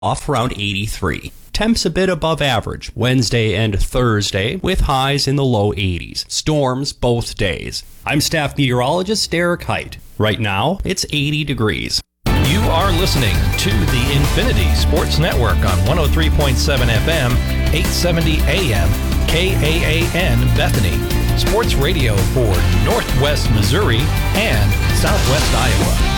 off around 83. Temps a bit above average Wednesday and Thursday with highs in the low 80s. Storms both days. I'm staff meteorologist Derek Height. Right now, it's 80 degrees. You are listening to the Infinity Sports Network on 103.7 FM, 870 AM, KAAN Bethany. Sports radio for Northwest Missouri and Southwest Iowa.